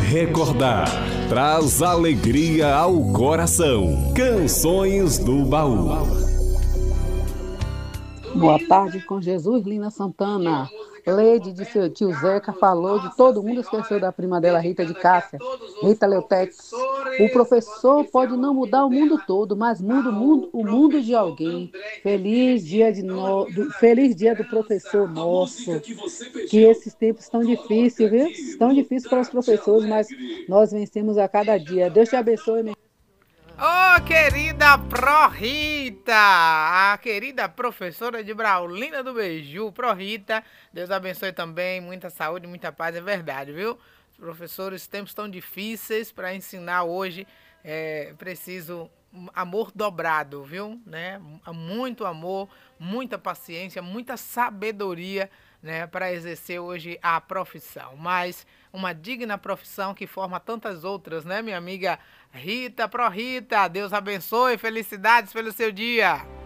Recordar traz alegria ao coração. Canções do Baú. Boa tarde com Jesus, Lina Santana. Leide de seu tio Zeca falou de todo mundo, esqueceu da prima dela, Rita de Cássia, Rita Leutex. O professor pode não mudar o mundo todo, mas muda o mundo de alguém. Feliz dia do professor nosso. Que esses tempos estão difíceis, viu? Estão difíceis para os professores, mas nós vencemos a cada dia. Deus te abençoe, meu. Ô, querida Pró Rita, a querida professora de Braulina do Beiju, Pró Rita, Deus abençoe também, muita saúde, muita paz, é verdade, viu? Os professores, tempos tão difíceis para ensinar hoje, é preciso amor dobrado, viu? Né? Muito amor, muita paciência, muita sabedoria, né, para exercer hoje a profissão, mas uma digna profissão que forma tantas outras, né, minha amiga Rita, Pró Rita, Deus abençoe, felicidades pelo seu dia.